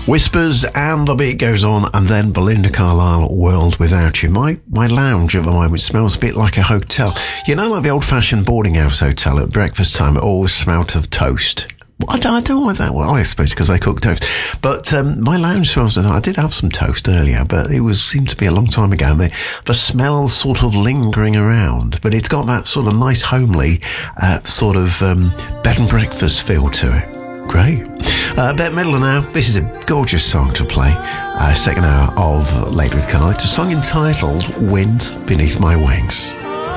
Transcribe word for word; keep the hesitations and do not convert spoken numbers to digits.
Whispers and the beat goes on, and then Belinda Carlisle, World Without You. My my lounge at the moment smells a bit like a hotel. You know, like the old-fashioned boarding house hotel at breakfast time, it always smelt of toast. I don't, I don't like that. Well, I suppose because I cook toast. But um, my lounge smells, I did have some toast earlier, but it was seemed to be a long time ago. And the, the smell's sort of lingering around, but it's got that sort of nice, homely, uh, sort of um, bed and breakfast feel to it. Great. Uh, Bette Midler now. This is a gorgeous song to play. Uh, second hour of Late with Carl. It's a song entitled Wind Beneath My Wings.